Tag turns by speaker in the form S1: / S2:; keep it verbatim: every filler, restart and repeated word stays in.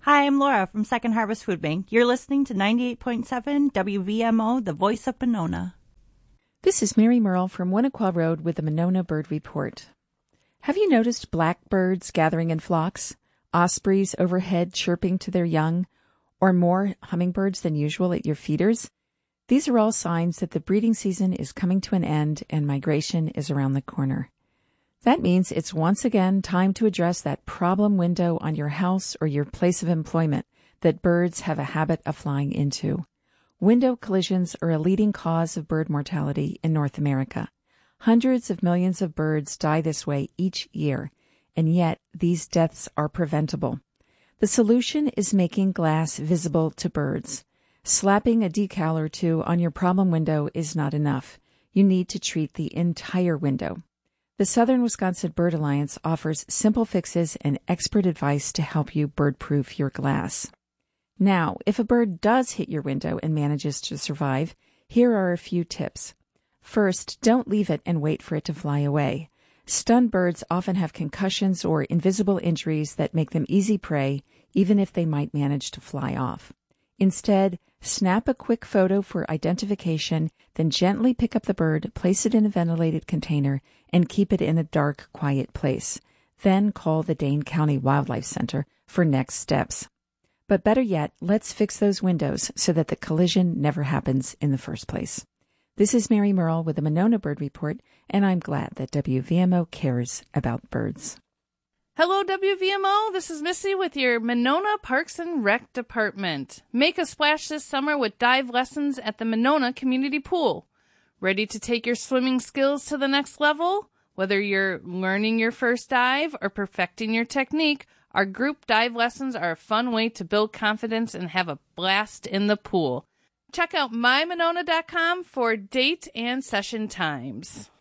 S1: Hi, I'm Laura from Second Harvest Food Bank. You're listening to ninety-eight point seven W V M O, the voice of Monona.
S2: This is Mary Merle from Winnequa Road with the Monona Bird Report. Have you noticed blackbirds gathering in flocks, ospreys overhead chirping to their young, or more hummingbirds than usual at your feeders? These are all signs that the breeding season is coming to an end and migration is around the corner. That means it's once again time to address that problem window on your house or your place of employment that birds have a habit of flying into. Window collisions are a leading cause of bird mortality in North America. Hundreds of millions of birds die this way each year, and yet these deaths are preventable. The solution is making glass visible to birds. Slapping a decal or two on your problem window is not enough. You need to treat the entire window. The Southern Wisconsin Bird Alliance offers simple fixes and expert advice to help you bird-proof your glass. Now, if a bird does hit your window and manages to survive, here are a few tips. First, don't leave it and wait for it to fly away. Stunned birds often have concussions or invisible injuries that make them easy prey, even if they might manage to fly off. Instead, snap a quick photo for identification, then gently pick up the bird, place it in a ventilated container, and keep it in a dark, quiet place. Then call the Dane County Wildlife Center for next steps. But better yet, let's fix those windows so that the collision never happens in the first place. This is Mary Merle with the Monona Bird Report, and I'm glad that W V M O cares about birds.
S3: Hello, W V M O. This is Missy with your Monona Parks and Rec Department. Make a splash this summer with dive lessons at the Monona Community Pool. Ready to take your swimming skills to the next level? Whether you're learning your first dive or perfecting your technique, our group dive lessons are a fun way to build confidence and have a blast in the pool. Check out my monona dot com for date and session times.